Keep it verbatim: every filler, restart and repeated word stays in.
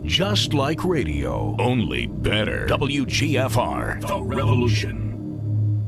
Just like radio, only better. W G F R, The Revolution.